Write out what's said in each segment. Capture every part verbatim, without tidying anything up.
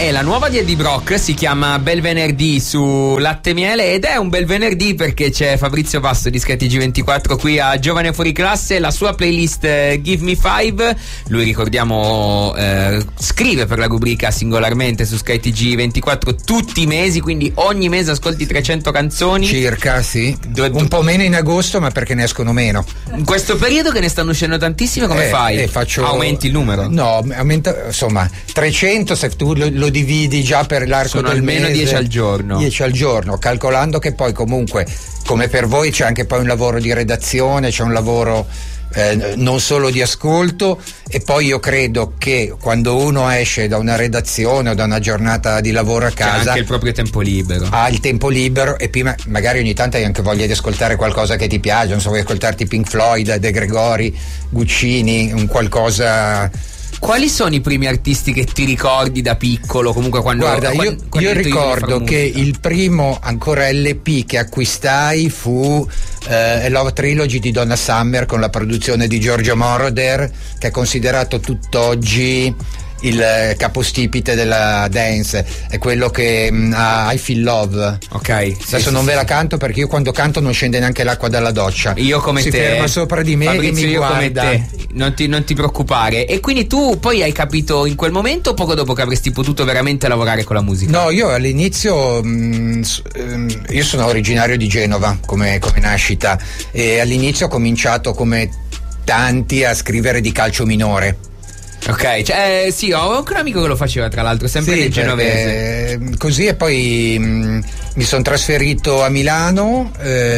è la nuova di Eddie Brock, si chiama Bel Venerdì su Latte Miele, ed è un bel venerdì perché c'è Fabrizio Basso di Sky T G ventiquattro qui a Giovane Fuori Classe, la sua playlist eh, Give Me Five. Lui, ricordiamo, eh, scrive per la rubrica singolarmente su Sky T G ventiquattro tutti i mesi, quindi ogni mese ascolti trecento canzoni circa, sì. Do- un po' meno in agosto, ma perché ne escono meno in questo periodo che ne stanno uscendo tantissime. Come eh, fai? Eh, faccio... aumenti il numero? No, aumenta, insomma, trecento se tu lo, lo dividi già per l'arco sono del almeno mese, dieci al giorno dieci al giorno, calcolando che poi comunque, come per voi, c'è anche poi un lavoro di redazione, c'è un lavoro eh, non solo di ascolto, e poi io credo che quando uno esce da una redazione o da una giornata di lavoro a casa, c'è anche il proprio tempo libero, ha il tempo libero, e prima magari ogni tanto hai anche voglia di ascoltare qualcosa che ti piace, non so, vuoi ascoltarti Pink Floyd, De Gregori, Guccini, un qualcosa. Quali sono i primi artisti che ti ricordi da piccolo? Comunque quando Guarda, quando, io, quando io ricordo che il primo ancora L P che acquistai fu eh, Love Trilogy di Donna Summer, con la produzione di Giorgio Moroder, che è considerato tutt'oggi il capostipite della dance, è quello che mh, ha I Feel Love. Ok, adesso sì, non sì, ve la sì. canto perché io quando canto non scende neanche l'acqua dalla doccia. Io come si te. Si ferma sopra di me, Fabrizio, e mi io guarda. come te. Non ti, non ti preoccupare. E quindi tu poi hai capito in quel momento o poco dopo che avresti potuto veramente lavorare con la musica? No, io all'inizio mh, io sono originario di Genova come, come nascita, e all'inizio ho cominciato come tanti a scrivere di calcio minore. Ok, cioè eh, sì, ho anche un amico che lo faceva, tra l'altro, sempre sì, nel genovese. Così, e poi mh, mi sono trasferito a Milano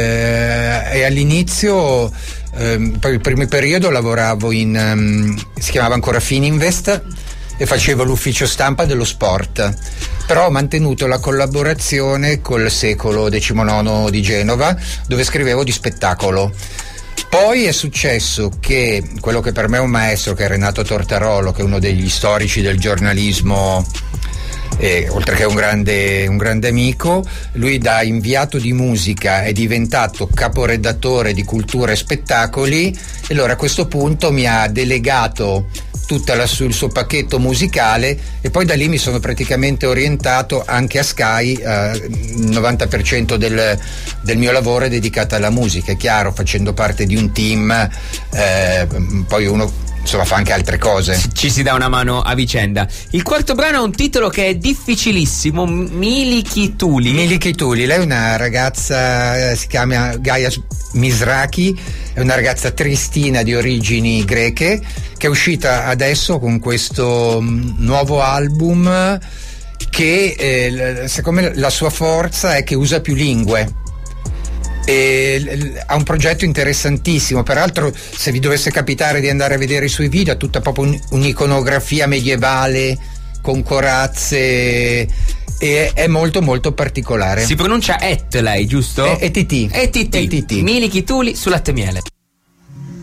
eh, e all'inizio, eh, per il primo periodo lavoravo in, um, si chiamava ancora Fininvest, e facevo l'ufficio stampa dello sport, però ho mantenuto la collaborazione col Secolo diciannove di Genova, dove scrivevo di spettacolo. Poi è successo che quello che per me è un maestro, che è Renato Tortarolo, che è uno degli storici del giornalismo, eh, oltre che un grande, un grande amico, lui da inviato di musica è diventato caporedattore di cultura e spettacoli, e allora a questo punto mi ha delegato tutta la, sul suo pacchetto musicale, e poi da lì mi sono praticamente orientato anche a Sky. Eh, il novanta per cento del, del mio lavoro è dedicato alla musica, è chiaro, facendo parte di un team, eh, poi uno insomma fa anche altre cose. Ci si dà una mano a vicenda. Il quarto brano ha un titolo che è difficilissimo, Miliki Tuli. Miliki Tuli, lei è una ragazza, si chiama Gaia Misraki, è una ragazza tristina di origini greche, che è uscita adesso con questo nuovo album che eh, secondo me la sua forza è che usa più lingue. E ha un progetto interessantissimo, peraltro se vi dovesse capitare di andare a vedere i suoi video, ha tutta proprio un'iconografia medievale con corazze, e è molto molto particolare. Si pronuncia Et lei, giusto? E T T. E T T. Miliki Tuli su Latte Miele.